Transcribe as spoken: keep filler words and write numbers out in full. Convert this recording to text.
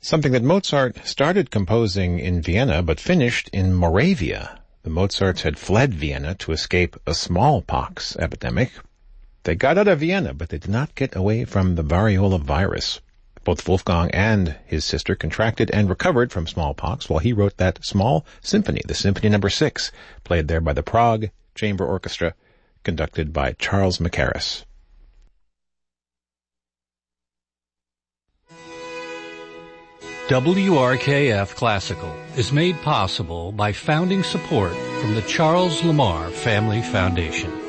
Something that Mozart started composing in Vienna but finished in Moravia. The Mozarts had fled Vienna to escape a smallpox epidemic. They got out of Vienna, but they did not get away from the variola virus. Both Wolfgang and his sister contracted and recovered from smallpox while he wrote that small symphony, the Symphony Number Six, played there by the Prague Chamber Orchestra, conducted by Charles Mackerras. W R K F Classical is made possible by founding support from the Charles Lamar Family Foundation.